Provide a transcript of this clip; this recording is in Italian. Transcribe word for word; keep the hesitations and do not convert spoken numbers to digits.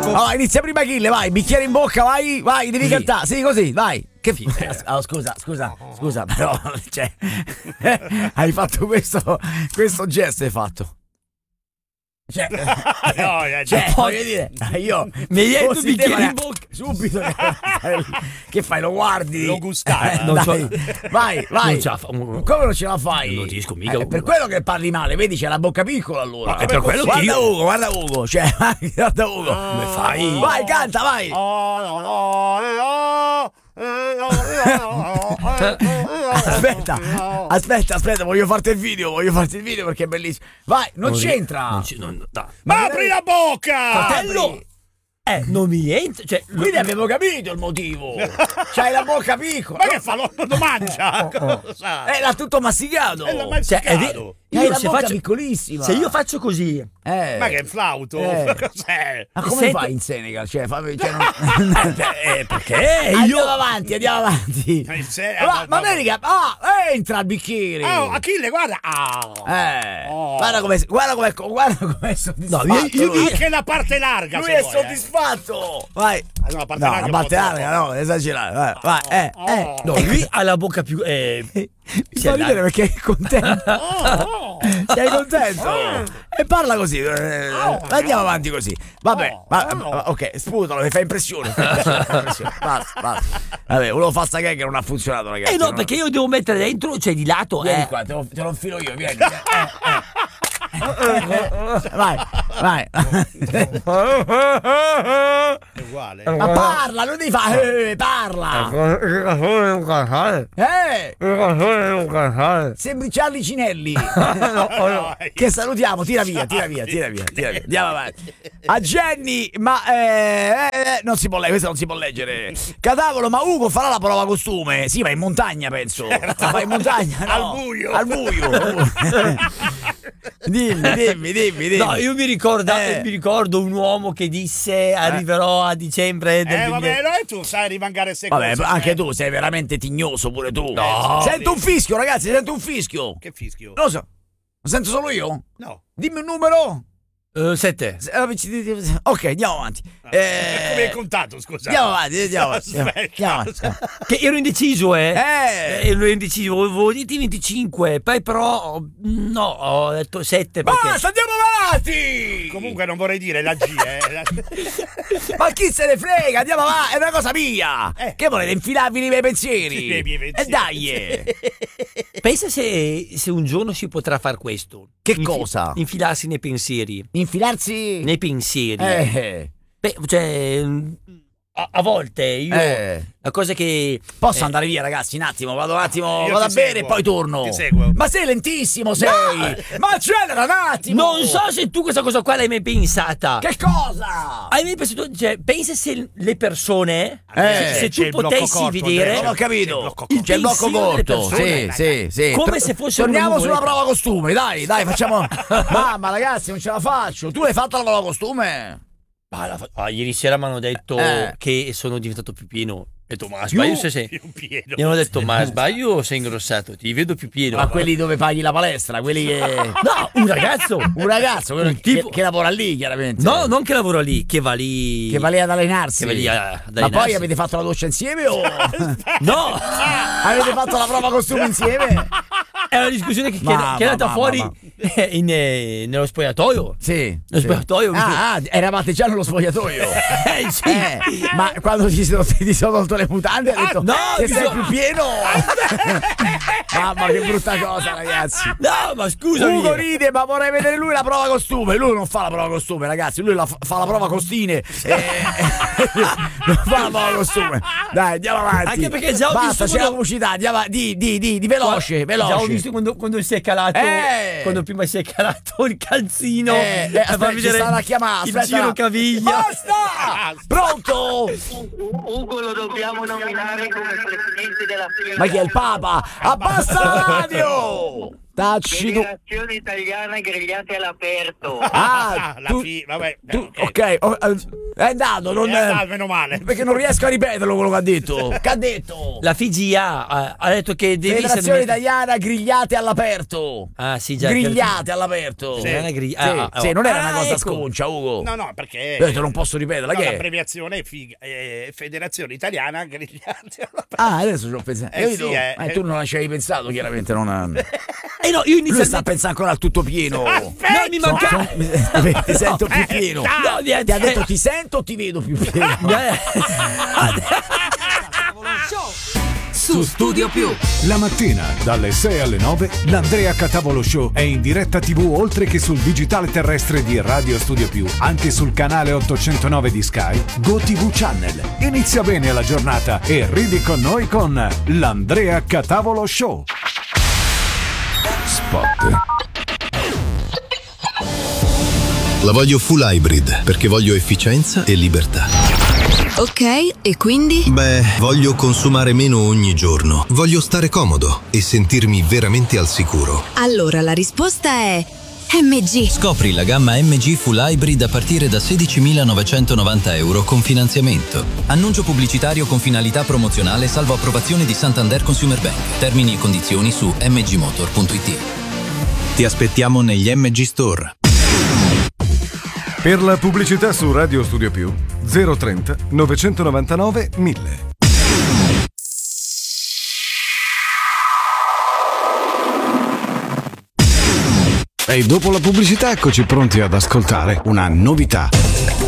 ecco. Allora, inizia prima Achille, vai, bicchiere in bocca, vai, vai, devi Così. cantare. Sì, così, vai. Che fi- oh, scusa, scusa, scusa, però, cioè, hai fatto questo, questo gesto hai fatto. Cioè, No, cioè, voglio dire, io mi hai detto fossi bicchiere te, in bocca. subito. Che fai, lo guardi? Lo gustare. Eh, Non dai. so- Vai, vai. Non ce la fa- Come non ce la fai? Non riesco mica, Eh, Ugo. per quello che parli male, vedi, c'è la bocca piccola allora. Ma è per quello che guarda io- Ugo, guarda Ugo, cioè, vai, guarda Ugo. Come fai? Vai, canta, vai. Aspetta, aspetta, aspetta, voglio farti il video, voglio farti il video perché è bellissimo. Vai, non, Non ri- c'entra. non ci- non- dai. Ma apri la bocca! Fratello! Apri. Eh, non mi entra. Cioè, Quindi abbiamo capito il motivo. C'hai la bocca piccola. Ma che fa? Lo, lo mangia? Cosa? Eh, l'ha tutto masticato. Eh, l'ha Cioè, è masticato. di- Io Hai la se bocca faccio- piccolissima. Se io faccio così, Eh. ma che è un flauto? Eh. Cos'è? Ma come Sento- fai in Senegal? Cioè, fa, cioè non... Eh, perché io. Andiamo avanti, andiamo avanti. Ma in Senegal- Ma, ma America, ah, entra il bicchiere. Oh, Achille, guarda. Ah. Eh, Oh. guarda come guarda come guarda come è soddisfatto. No, io- io- lui. Anche la parte larga. Lui se è vuoi, eh. soddisfatto. Vai. Ah, no, la parte No, larga la è un parte po' larga, troppo. no, esagerare. Vai, vai, eh, eh. No, lui ha la bocca più. Eh, Mi fa ridere perché è contento. oh, oh. Sei contento? E parla così. eh, Andiamo avanti così. Vabbè, va- va- ok, sputalo, mi fa impressione. Fa impressione, fa impressione. Basta, basta. Vabbè, volevo fare sta gag che non ha funzionato, ragazzi. Eh no, non- perché io devo mettere dentro, cioè di lato. Vieni Eh. qua, te lo, te lo infilo io, vieni. Eh, eh. Vai, vai. È uguale. Ma parla, non devi fare. Eh, parla. Eh, sembri Charlie Cinelli. Che salutiamo, tira via, tira via, tira via, tira via. Andiamo avanti. A Jenny, ma eh, eh, non si può leggere, questo non si può leggere. Cadavolo, ma Ugo farà la prova costume? Sì, va in montagna, penso. Va in montagna, no. Al buio. Al buio. Dimmi, dimmi, dimmi, dimmi. No, io mi ricordo, Eh. mi ricordo un uomo che disse arriverò a dicembre del Eh vabbè, duemila. no, e tu sai rimangare se Vabbè, cose, anche eh. tu sei veramente tignoso pure tu. No. Sento un fischio, ragazzi, sento un fischio. Che fischio? Non lo so. Lo sento solo io? No. Dimmi un numero. Eh, sette. Ok, andiamo avanti. Come Eh, hai contato, scusa? andiamo avanti, andiamo avanti. Aspetta. Andiamo avanti. Che ero indeciso, eh. Eh. Eh, ero indeciso, volevo dirti venticinque, poi però no, ho detto sette perché. Basta, andiamo avanti. Comunque non vorrei dire la G, eh. La- Ma chi se ne frega? Andiamo avanti, è una cosa mia. Eh. Che volete infilarvi nei miei pensieri? Sì, nei miei pensieri. E dai. eh. Pensa se, se un giorno si potrà fare questo. Che cosa? Infilarsi nei pensieri. Infilarsi. Nei pensieri. Eh. Beh, cioè, a, a volte io. Eh. La cosa che. Posso eh, andare via, ragazzi? Un attimo, vado un attimo, Io vado a ti bere seguo. e poi torno. Ti seguo. Ma sei lentissimo, sei. Ma accelera un attimo. Non so se tu questa cosa qua l'hai mai pensata. Che cosa? Hai mai pensato? Cioè, pensa se le persone. Eh, se c'è tu il blocco potessi corto, vedere. Andrea. Non ho C'è il capito. blocco C'è il blocco corto. corto. Il pensiero Sì, delle sì, sì. Come Tro- se fosse Torniamo una sulla nuvoletta. prova costume, dai, dai, facciamo. Mamma, ragazzi, non ce la faccio. Tu l'hai fatta la prova costume? Ah, la fa- ah, ieri sera mi hanno detto Eh. che sono diventato più pieno. Ho detto, ma Più? sbaglio se sei. Più pieno. Mi hanno detto, ma sbaglio o sei ingrossato? Ti vedo più pieno. Ma quelli dove paghi la palestra, quelli che. No, un ragazzo. Un ragazzo, quello Un che, tipo- che lavora lì, chiaramente. No, non che lavora lì, che va lì. Che va lì ad allenarsi. Che va lì a- ad Ma allenarsi. poi avete fatto la doccia insieme o. No! Avete fatto la prova costume insieme? È una discussione che, che- Ma, che è ma, andata ma, fuori ma, eh, in, eh, nello spogliatoio. Sì. Lo sì. spogliatoio. Ah, ah, eravate già nello spogliatoio. Eh, sì. Eh, ma quando ti sono, ti sono tolto le mutande hai detto no, che mi sei sono- più pieno. Mamma che brutta cosa, ragazzi. No, ma scusami. Ugo ride, ma vorrei vedere lui la prova costume. Lui non fa la prova costume, ragazzi. Lui la fa, fa la prova costine. Eh, non fa la prova costume. Dai, andiamo avanti. Anche perché già ho Basta, visto c'è la quando- pubblicità. Andiamo, a- di, di, di, di veloce, veloce. Già ho visto quando, quando si è calato. Eh. Quando prima si è calato il calzino. Eh, eh, per aspetta, far ci vedere sta la chiamata. il Aspetta. giro caviglia. Basta! Pronto? Ugo lo dobbiamo nominare come presidente della FIA. Ma chi è il Papa? Abbassa la radio! Tacci tu. Federazione Italiana Grigliate all'Aperto. Ah, la tu, fi- vabbè, tu- ok. ok, oh, eh, è andato, non Eh, ah, meno male. perché non riesco a ripeterlo quello che ha detto. Che ha detto? La F I G A ha, ha detto che devi Federazione Italiana Grigliate all'aperto. Ah, sì, già. Grigliate all'aperto. Sì. Sì, Gri- ah, ah, sì, oh. non era Ah, una cosa ecco. sconcia, Ugo. No, no, perché Ho detto, non posso ripeterla, no, che è? l'abbreviazione è figa- eh, Federazione Italiana Grigliati all'Aperto. Ah, adesso ci ho pensato. Eh, Capito? sì, eh. Eh, tu non ci avevi pensato, chiaramente. Non... Eh no, io Lui sta inizialmente pensando ancora al tutto pieno. Aspetta! No, mi manca. Sono- mi- ti sento più pieno. No, Ti ha detto ti sento o ti vedo più pieno? Su Studio Più. La mattina dalle sei alle nove l'Andrea Catavolo Show è in diretta tivù oltre che sul digitale terrestre di Radio Studio Più, anche sul canale ottocentonove di Sky, GoTV Channel. Inizia bene la giornata e ridi con noi con l'Andrea Catavolo Show. Spot. La voglio full hybrid perché voglio efficienza e libertà. Ok, e quindi? Beh, voglio consumare meno ogni giorno. Voglio stare comodo e sentirmi veramente al sicuro. Allora la risposta è M G. Scopri la gamma M G Full Hybrid a partire da sedicimilanovecentovananta euro con finanziamento. Annuncio pubblicitario con finalità promozionale salvo approvazione di Santander Consumer Bank. Termini e condizioni su m g motor punto i t. Ti aspettiamo negli M G Store. Per la pubblicità su Radio Studio Più zero trenta novecentonovantanove mille. E dopo la pubblicità eccoci pronti ad ascoltare una novità.